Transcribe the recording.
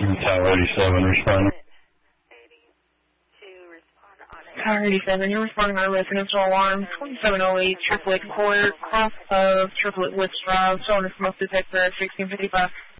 Tower 87, responding. Tower 87, you're responding on residential alarm 2708 Triplet Court, cross of Triplet Woods Drive, showing a smoke detector at 1655.